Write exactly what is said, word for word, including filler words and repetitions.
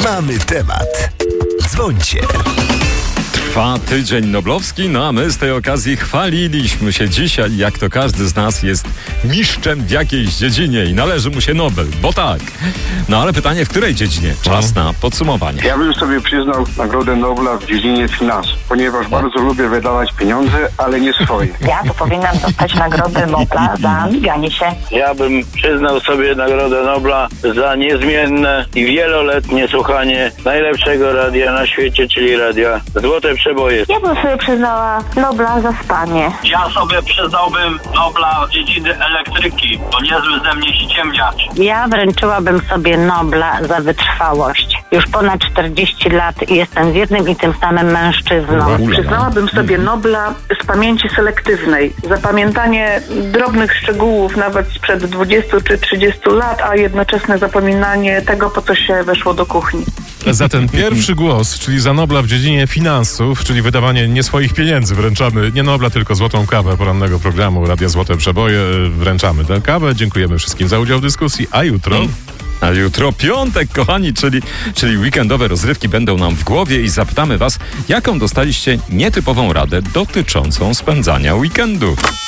Mamy temat. Dzwońcie. Trwa tydzień noblowski, no a my z tej okazji chwaliliśmy się dzisiaj, jak to każdy z nas jest mistrzem w jakiejś dziedzinie i należy mu się Nobel, bo tak. No ale pytanie, w której dziedzinie? Czas na podsumowanie. Ja bym sobie przyznał Nagrodę Nobla w dziedzinie finansów, ponieważ bardzo lubię wydawać pieniądze, ale nie swoje. Ja to powinnam dostać Nagrodę Nobla za miganie się. Ja bym przyznał sobie Nagrodę Nobla za niezmienne i wieloletnie słuchanie najlepszego radia na świecie, czyli radia Złote Przeboje. Ja bym sobie przyznała Nobla za spanie. Ja sobie przyznałbym Nobla z dziedziny elektryki, bo niezły ze mnie ściemniacz. Ja wręczyłabym sobie Nobla za wytrwałość. Już ponad czterdzieści lat i jestem z jednym i tym samym mężczyzną. Przyznałabym sobie Nobla z pamięci selektywnej. Zapamiętanie drobnych szczegółów nawet sprzed dwudziestu czy trzydziestu lat, a jednoczesne zapominanie tego, po co się weszło do kuchni. Za ten pierwszy głos, czyli za Nobla w dziedzinie finansów, czyli wydawanie nie swoich pieniędzy, wręczamy nie Nobla, tylko złotą kawę porannego programu Radia Złote Przeboje. Wręczamy tę kawę. Dziękujemy wszystkim za udział w dyskusji. A jutro... A jutro piątek, kochani, czyli, czyli weekendowe rozrywki będą nam w głowie i zapytamy was, jaką dostaliście nietypową radę dotyczącą spędzania weekendu.